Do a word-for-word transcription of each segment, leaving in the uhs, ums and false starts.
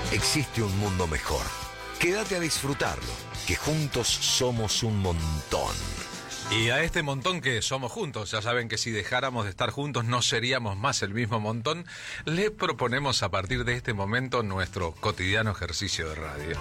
existe un mundo mejor. Quédate a disfrutarlo, que juntos somos un montón. Y a este montón que somos juntos, ya saben que si dejáramos de estar juntos no seríamos más el mismo montón, le proponemos a partir de este momento nuestro cotidiano ejercicio de radio.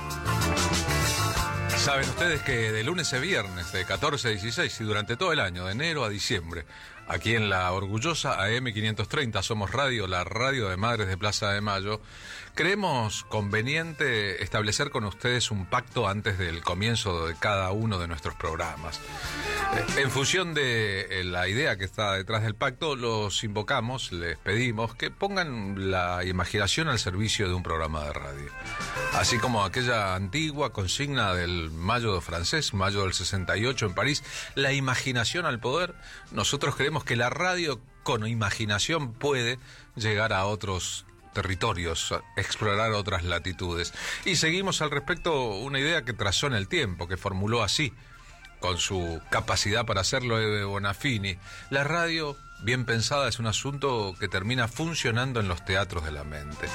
Saben ustedes que de lunes a viernes, de catorce a dieciséis y durante todo el año, de enero a diciembre, aquí en la orgullosa A M quinientos treinta, Somos Radio, la radio de Madres de Plaza de Mayo, creemos conveniente establecer con ustedes un pacto antes del comienzo de cada uno de nuestros programas. En función de la idea que está detrás del pacto, los invocamos, les pedimos que pongan la imaginación al servicio de un programa de radio. Así como aquella antigua consigna del Mayo francés, Mayo del sesenta y ocho en París, la imaginación al poder, nosotros creemos que la radio con imaginación puede llegar a otros territorios, explorar otras latitudes. Y seguimos al respecto una idea que trazó en el tiempo, que formuló así, con su capacidad para hacerlo, Eve Bonafini: la radio bien pensada es un asunto que termina funcionando en los teatros de la mente.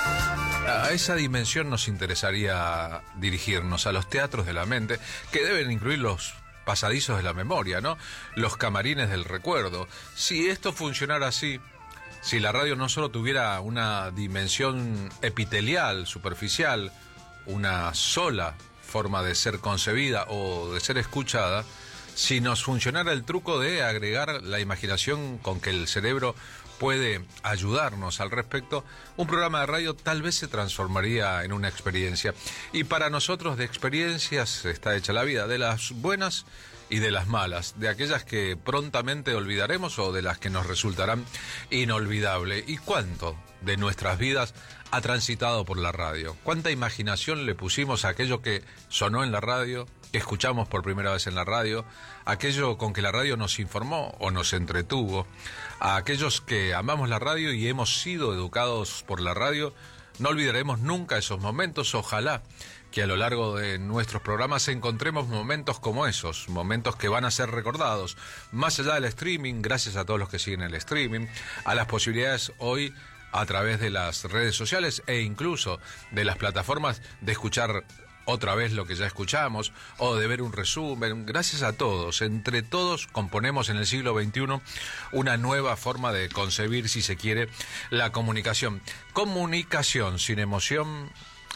A esa dimensión nos interesaría dirigirnos, a los teatros de la mente, que deben incluir los pasadizos de la memoria, ¿no? Los camarines del recuerdo. Si esto funcionara así, si la radio no solo tuviera una dimensión epitelial, superficial, una sola forma de ser concebida o de ser escuchada, si nos funcionara el truco de agregar la imaginación con que el cerebro puede ayudarnos al respecto, un programa de radio tal vez se transformaría en una experiencia. Y para nosotros de experiencias está hecha la vida, de las buenas y de las malas, de aquellas que prontamente olvidaremos o de las que nos resultarán inolvidables. ¿Y cuánto de nuestras vidas ha transitado por la radio? ¿Cuánta imaginación le pusimos a aquello que sonó en la radio, que escuchamos por primera vez en la radio, aquello con que la radio nos informó o nos entretuvo, a aquellos que amamos la radio y hemos sido educados por la radio? No olvidaremos nunca esos momentos. Ojalá que a lo largo de nuestros programas encontremos momentos como esos, momentos que van a ser recordados, más allá del streaming, gracias a todos los que siguen el streaming, a las posibilidades hoy a través de las redes sociales e incluso de las plataformas de escuchar otra vez lo que ya escuchamos o de ver un resumen. Gracias a todos, entre todos componemos en el siglo veintiuno una nueva forma de concebir, si se quiere, la comunicación. Comunicación sin emoción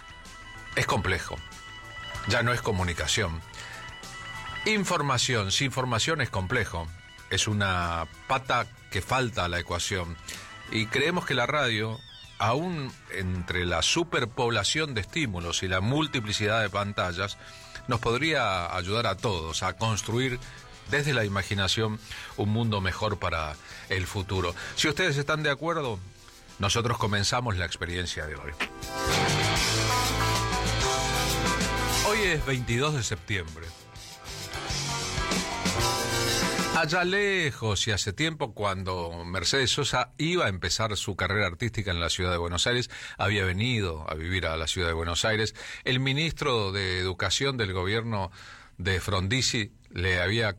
es complejo, ya no es comunicación. Información sin información es complejo, es una pata que falta a la ecuación. Y creemos que la radio, aún entre la superpoblación de estímulos y la multiplicidad de pantallas, nos podría ayudar a todos a construir desde la imaginación un mundo mejor para el futuro. Si ustedes están de acuerdo, nosotros comenzamos la experiencia de hoy. Hoy es veintidós de septiembre. Allá lejos y hace tiempo, cuando Mercedes Sosa iba a empezar su carrera artística en la ciudad de Buenos Aires, había venido a vivir a la ciudad de Buenos Aires, el ministro de Educación del gobierno de Frondizi le había